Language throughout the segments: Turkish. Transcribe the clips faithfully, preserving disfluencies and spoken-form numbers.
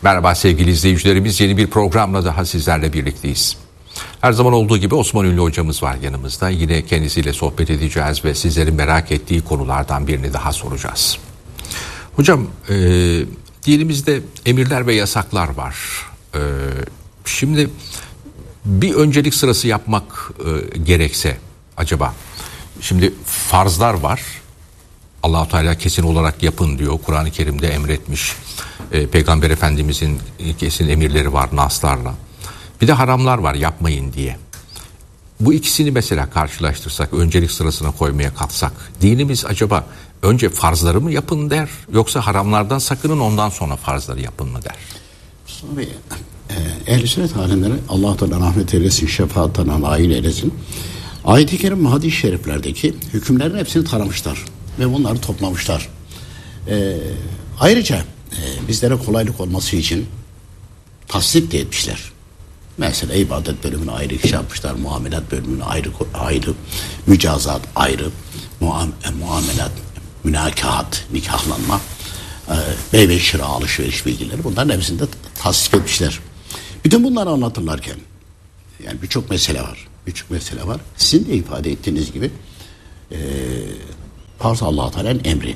Merhaba sevgili izleyicilerimiz, yeni bir programla daha sizlerle birlikteyiz. Her zaman olduğu gibi Osman Ünlü hocamız var yanımızda. Yine kendisiyle sohbet edeceğiz ve sizlerin merak ettiği konulardan birini daha soracağız. Hocam, e, dinimizde emirler ve yasaklar var. E, şimdi bir öncelik sırası yapmak e, gerekse acaba, şimdi farzlar var. Allah-u Teala kesin olarak yapın diyor. Kur'an-ı Kerim'de emretmiş. E, Peygamber Efendimizin kesin emirleri var naslarla. Bir de haramlar var, yapmayın diye. Bu ikisini mesela karşılaştırsak, öncelik sırasına koymaya kalksak, dinimiz acaba önce farzları mı yapın der, yoksa haramlardan sakının ondan sonra farzları yapın mı der? Tabii, e, ehl-i sünnet alimleri Allah Teala rahmet eylesin, şefaatine nail eylesin. Ayet-i kerim ve hadis-i şeriflerdeki hükümlerin hepsini taramışlar ve bunları toplamışlar. E, ayrıca e, bizlere kolaylık olması için tasdip de etmişler. Mesela ibadet bölümünü ayrı iş yapmışlar, muamelat bölümünü ayrı ayrı, mücazat ayrı, muam, muamelat, münakahat, nikahlanma, e, bey ve şira, alışveriş bilgileri, bunların hepsini de tasdip etmişler. Bütün bunları anlatırlarken, yani birçok mesele var, birçok mesele var. Sizin de ifade ettiğiniz gibi, e, farz Allah-u Teala'nın emri.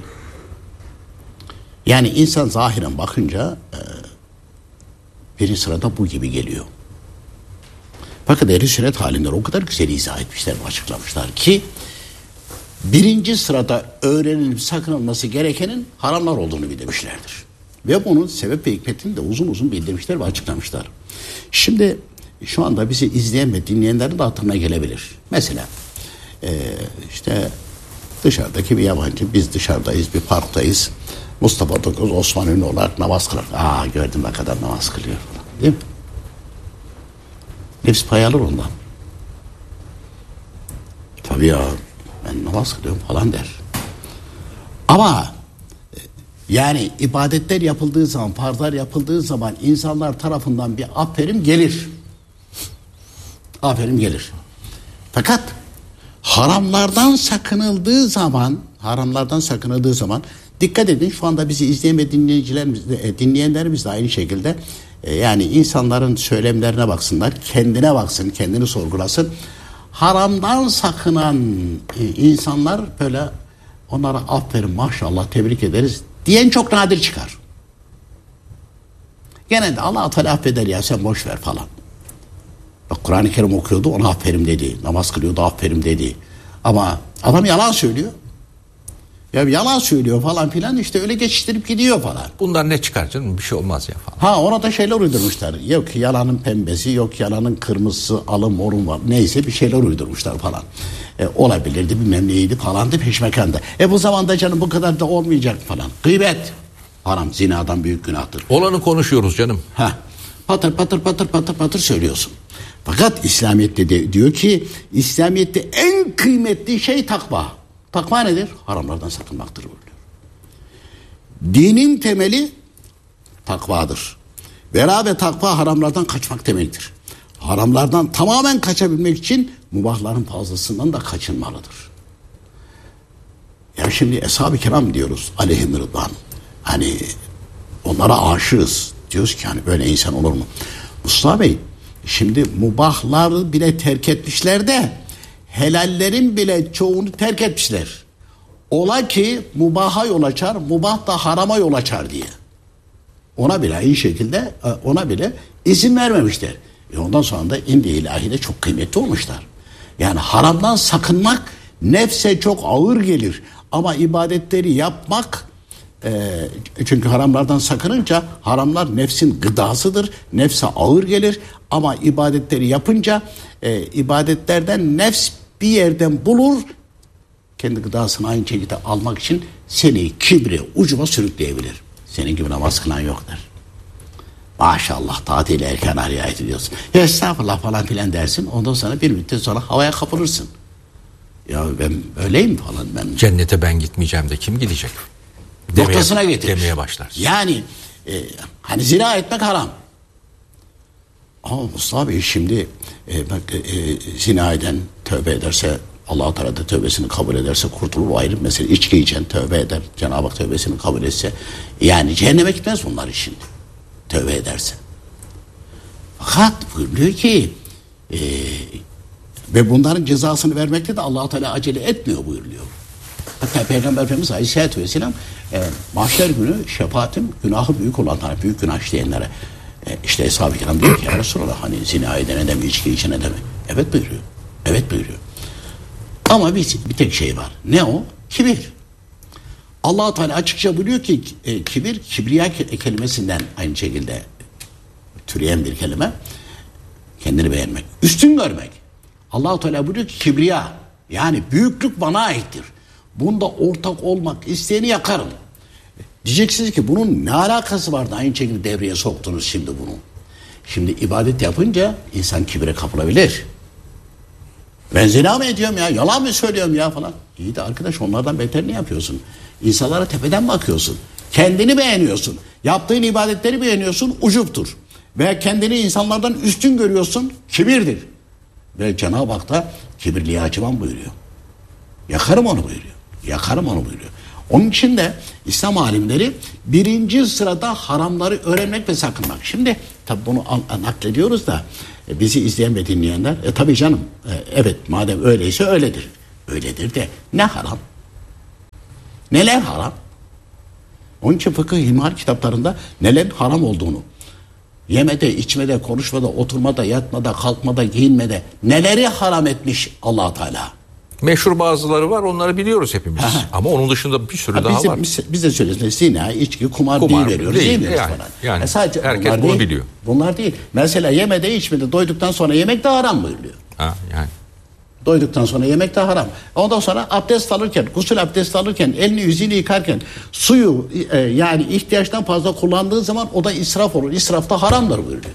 Yani insan zahiren bakınca e, birinci sırada bu gibi geliyor. Fakat ehl-i sünnet alimleri o kadar güzel izah etmişler, açıklamışlar ki birinci sırada öğrenilip sakınılması gerekenin haramlar olduğunu bildirmişlerdir. Ve bunun sebep ve hikmetini de uzun uzun bildirmişler ve açıklamışlar. Şimdi şu anda bizi izleyen ve dinleyenlerin de hatırına gelebilir. Mesela e, işte dışarıdaki bir yabancı, biz dışarıdayız, bir parktayız. Mustafa Dokuz, Osman Ünlü olarak namaz kılar. Aa, gördüm ne kadar namaz kılıyor falan, değil mi? Nefs pay alır ondan. Tabii ya, ben namaz kılıyorum falan der. Ama yani ibadetler yapıldığı zaman, farzlar yapıldığı zaman insanlar tarafından bir aferin gelir. Aferin gelir. Fakat haramlardan sakınıldığı zaman, haramlardan sakınıldığı zaman dikkat edin, şu anda bizi izleyen ve dinleyicilerimiz de, dinleyenlerimiz de aynı şekilde e, yani insanların söylemlerine baksınlar, kendine baksın, kendini sorgulasın. Haramdan sakınan e, insanlar böyle, onlara aferin, maşallah, tebrik ederiz diyen çok nadir çıkar. Genelde Allah-u Teala affeder ya, sen boş ver falan. Bak, Kur'an-ı Kerim okuyordu, ona aferin dedi. Namaz kılıyordu, aferin dedi. Ama adam yalan söylüyor. Ya yalan söylüyor falan filan, işte öyle geçiştirip gidiyor falan. Bundan ne çıkar canım, bir şey olmaz ya falan. Ha, ona da şeyler uydurmuşlar. Yok yalanın pembesi, yok yalanın kırmızısı, alın morun var. Neyse bir şeyler uydurmuşlar falan. E, olabilirdi, bilmem neydi falandı, peşmekanda. E bu zamanda canım bu kadar da olmayacak falan. Gıybet. Haram, zinadan büyük günahtır. Olanı konuşuyoruz canım. Ha, patır patır patır patır patır söylüyorsun. Fakat İslamiyet'te de diyor ki, İslamiyet'te en kıymetli şey takva. Takva nedir? Haramlardan sakınmaktır buyuruyor. Dinin temeli takvadır. Vera ve takva haramlardan kaçmak demektir. Haramlardan tamamen kaçabilmek için mubahların fazlasından da kaçınmalıdır. Ya şimdi Eshab-ı Kiram diyoruz, aleyhim rıdvan. Hani onlara aşığız. Diyoruz ki hani böyle insan olur mu? Mustafa Bey, şimdi mubahları bile terk etmişler de helallerin bile çoğunu terk etmişler. Ola ki mubaha yol açar, mubah da harama yol açar diye. Ona bile iyi şekilde, ona bile izin vermemişler. E ondan sonra da indi ilahide çok kıymetli olmuşlar. Yani haramdan sakınmak nefse çok ağır gelir. Ama ibadetleri yapmak, e, çünkü haramlardan sakınınca haramlar nefsin gıdasıdır. Nefse ağır gelir. Ama ibadetleri yapınca e, ibadetlerden nefs bir yerden bulur, kendi gıdasını aynı şekilde almak için seni kibre, ucuma sürükleyebilir. Senin gibi namaz kılan yoktur. Maşallah, tatil erken riayet ediyorsun. Ya estağfurullah falan filan dersin. Ondan sonra bir müddet sonra havaya kapılırsın. Ya ben öyleyim falan. Ben Cennete ben gitmeyeceğim de kim gidecek? Demeye, noktasına getirir. Demeye başlar. Yani e, hani zina etmek haram. Ama Mustafa Bey şimdi e, bak, e, zina eden tövbe ederse, Allah-u Teala da tövbesini kabul ederse kurtulur, o ayrı mesele. İçki içen tövbe eder, Cenab-ı Hak tövbesini kabul etse, yani cehenneme gitmez bunlar için. tövbe edersen. Fakat buyuruyor ki e, ve bunların cezasını vermekte de Allah-u Teala acele etmiyor buyuruyor. Hatta Peygamber Efendimiz Aleyhisselatü Vesselam e, mahşer günü şefaatin günahı büyük olanlara, büyük günah işleyenlere e, işte Eshab-ı Kiram diyor ki ya Resulallah hani zina edene de mi, içki içene de mi? Evet buyuruyor. Evet buyuruyor. Ama bir, bir tek şey var. Ne o? Kibir. Allah-u Teala açıkça buyuruyor ki e, kibir, kibriya kelimesinden aynı şekilde türeyen bir kelime. Kendini beğenmek. Üstün görmek. Allah-u Teala buyuruyor ki kibriya, yani büyüklük bana aittir. Bunda ortak olmak isteyeni yakarım. Diyeceksiniz ki bunun ne alakası vardı aynı şekilde devreye soktunuz şimdi bunu. Şimdi ibadet yapınca insan kibre kapılabilir. Ben zina mı ediyorum ya, yalan mı söylüyorum ya falan. İyi de arkadaş onlardan beterini yapıyorsun. İnsanlara tepeden bakıyorsun. Kendini beğeniyorsun. Yaptığın ibadetleri beğeniyorsun, ucuptur. Ve kendini insanlardan üstün görüyorsun, kibirdir. Ve Cenab-ı Hak da kibirliğe acımam buyuruyor. Yakarım onu buyuruyor. Yakarım onu buyuruyor. Onun için de İslam alimleri birinci sırada haramları öğrenmek ve sakınmak. Şimdi tabi bunu naklediyoruz da e, bizi izleyen ve dinleyenler e, tabi canım e, evet madem öyleyse öyledir. Öyledir de ne haram? Neler haram? Onun için fıkıh ilmihal kitaplarında neler haram olduğunu, yemede, içmede, konuşmada, oturmada, yatmada, kalkmada, giyinmede neleri haram etmiş Allah Teala. Meşhur bazıları var, onları biliyoruz hepimiz. Aha. Ama onun dışında bir sürü ha, daha bizim, var. Biz, biz de söylüyoruz. Zina, içki, kumar, kumar değil veriyoruz. Değil, değil yani, yani e sadece herkes bunu değil, biliyor. Bunlar değil. Mesela yemede, içmede, doyduktan sonra yemek de haram buyuruyor. Ha, yani. Doyduktan sonra yemek de haram. Ondan sonra abdest alırken, gusül abdesti alırken, elini yüzünü yıkarken suyu e, yani ihtiyaçtan fazla kullandığı zaman o da israf olur. İsraf da haramdır buyuruyor.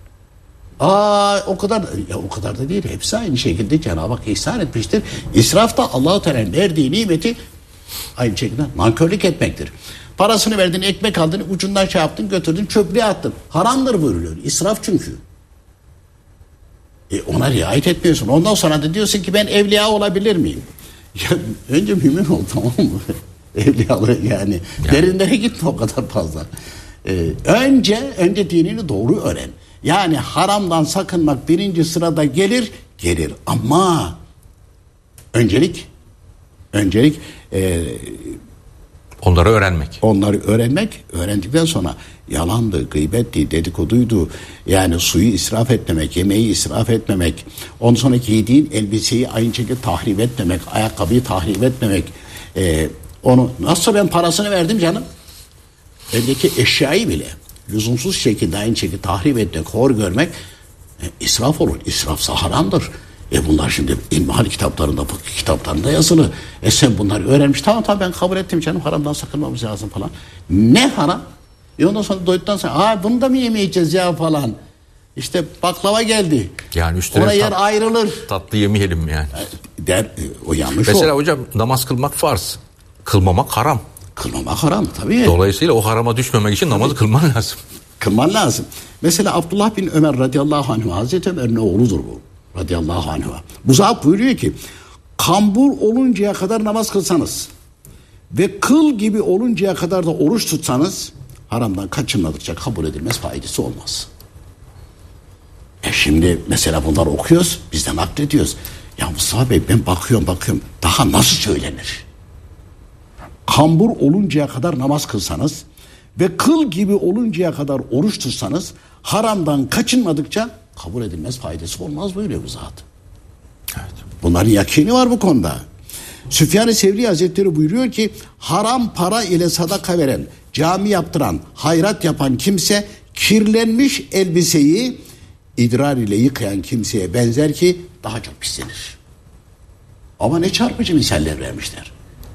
Aa o kadar ya o kadar da değil. Hepsi aynı şekilde Cenab-ı Hak ihsan etmiştir. İsraf da Allah-u Teala'nın verdiği nimeti aynı şekilde nankörlük etmektir. Parasını verdin, ekmek aldın, ucundan şey yaptın, götürdün, çöplüğe attın. Haramdır buyuruyor. İsraf çünkü. E ona riayet etmiyorsun. Ondan sonra da diyorsun ki ben evliya olabilir miyim? Ya önce mümin ol, tamam mı? Evliyalı yani. yani. Derinlere gitme o kadar fazla. Ee, önce önce dinini doğru öğren. Yani haramdan sakınmak birinci sırada gelir, gelir. Ama öncelik, öncelik e, onları öğrenmek. Onları öğrenmek, öğrendikten sonra yalandı, gıybetti, dedikoduydu. Yani suyu israf etmemek, yemeği israf etmemek, ondan sonra giydiğin elbiseyi aynı şekilde tahrip etmemek, ayakkabıyı tahrip etmemek. E, onu nasıl ben parasını verdim canım? Evdeki eşyayı bile lüzumsuz şekilde aynı şekilde tahrip etmek, hor görmek e, israf olur. İsrafsa haramdır. E bunlar şimdi ilmihal kitaplarında, fıkıh kitaplarında yazılı. E sen bunları öğrenmiş. Tamam tamam ben kabul ettim canım. Haramdan sakınmamız lazım falan. Ne haram? E ondan sonra doyduktan sonra aa bunu da mı yemeyeceğiz ya falan. İşte baklava geldi. Yani üstüne ona yer tat, ayrılır. Tatlı yemeyelim yani. E, der, e, o yanlış Mesela o. hocam namaz kılmak farz. Kılmamak haram. Kılmamak haram tabii. Dolayısıyla o harama düşmemek için namazı kılman lazım. Kılman lazım. Mesela Abdullah bin Ömer radıyallahu anh, Hazreti Ömer'in oğludur bu. Radıyallahu anh. Bu zat buyuruyor ki kambur oluncaya kadar namaz kılsanız ve kıl gibi oluncaya kadar da oruç tutsanız haramdan kaçınmadıkça kabul edilmez, faydası olmaz. E şimdi mesela bunları okuyoruz, biz de naklediyoruz. Ya Mustafa Bey ben bakıyorum bakıyorum daha nasıl söylenir? Kambur oluncaya kadar namaz kılsanız ve kıl gibi oluncaya kadar oruç tutsanız haramdan kaçınmadıkça kabul edilmez, faydası olmaz buyuruyor bu zat. Evet. Bunların yakini var bu konuda. Süfyan-ı Sevri Hazretleri buyuruyor ki haram para ile sadaka veren, cami yaptıran, hayrat yapan kimse kirlenmiş elbiseyi idrar ile yıkayan kimseye benzer ki daha çok pislenir. Ama ne çarpıcı misaller vermişler.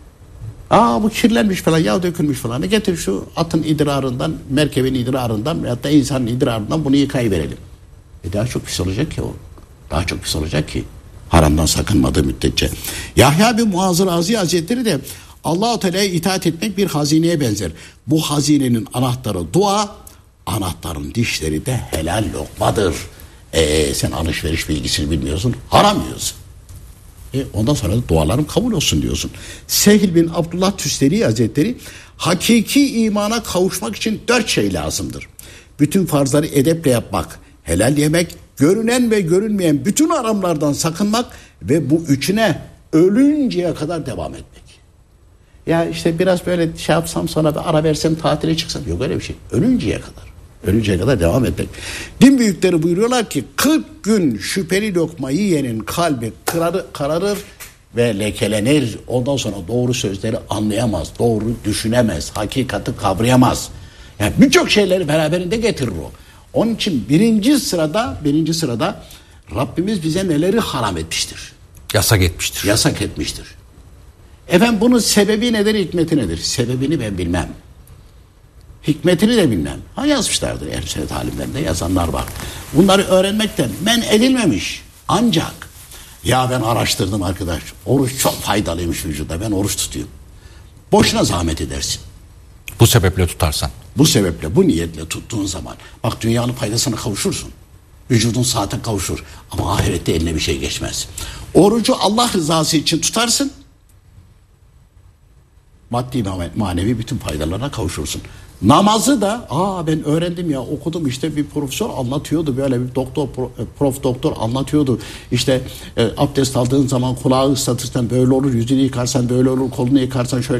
Aa bu kirlenmiş falan, yağ dökülmüş falan. Ne getir şu atın idrarından, merkebin idrarından veyahut da insanın idrarından bunu yıkayıverelim. E daha çok pis olacak ki o. Daha çok pis olacak ki. Haramdan sakınmadığı müddetçe. Yahya bin Muaz Razi Hazretleri de Allah-u Teala'ya itaat etmek bir hazineye benzer. Bu hazinenin anahtarı dua, anahtarın dişleri de helal lokmadır. Eee sen alışveriş bilgisini bilmiyorsun, haram yiyorsun. E ondan sonra da dualarım kabul olsun diyorsun. Sehl bin Abdullah Tüsteri Hazretleri hakiki imana kavuşmak için dört şey lazımdır. Bütün farzları edeple yapmak, helal yemek, görünen ve görünmeyen bütün haramlardan sakınmak ve bu üçüne ölünceye kadar devam etmek. Ya işte biraz böyle şey yapsam sonra bir ara versem tatile çıksam. Yok öyle bir şey. Ölünceye kadar. Ölünceye kadar devam etmek. Din büyükleri buyuruyorlar ki kırk gün şüpheli lokma yiyenin kalbi kararır, kararır ve lekelenir. Ondan sonra doğru sözleri anlayamaz. Doğru düşünemez. Hakikati kavrayamaz. Yani birçok şeyleri beraberinde getirir o. Onun için birinci sırada birinci sırada Rabbimiz bize neleri haram etmiştir? Yasak etmiştir. Yasak etmiştir. Efendim bunun sebebi nedir, hikmeti nedir? Sebebini ben bilmem. Hikmetini de bilmem. Ha yazmışlardır ehl-i sünnet alimlerinde yazanlar var. Bunları öğrenmekten men edilmemiş. Ancak ya ben araştırdım arkadaş. Oruç çok faydalıymış vücuda. Ben oruç tutuyorum. Boşuna zahmet edersin. Bu sebeple tutarsan. Bu sebeple, bu niyetle tuttuğun zaman bak dünyanın faydasına kavuşursun. Vücudun saate kavuşur. Ama ahirette eline bir şey geçmez. Orucu Allah rızası için tutarsın. Maddi manevi bütün faydalarına kavuşursun. Namazı da aa ben öğrendim ya okudum işte bir profesör anlatıyordu böyle bir doktor prof doktor anlatıyordu işte e, abdest aldığın zaman kulağı ıslatırsan böyle olur, yüzünü yıkarsan böyle olur, kolunu yıkarsan şöyle